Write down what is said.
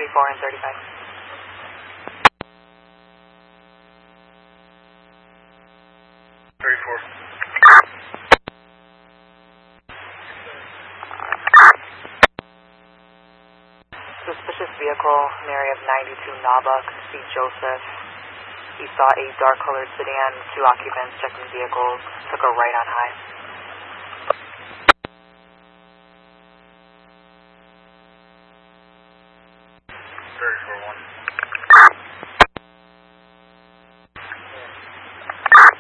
34 and 35. Suspicious vehicle, in area of 92 Nabuck, C. Joseph. He saw a dark-colored sedan, 2 occupants checking vehicles, took a right on High. 34-1.